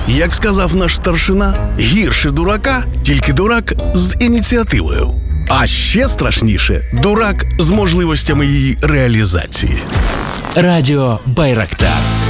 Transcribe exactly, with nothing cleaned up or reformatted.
Як сказав наш старшина, гірше дурака – тільки дурак з ініціативою. А ще страшніше – дурак з можливостями її реалізації. Радіо Байрактар.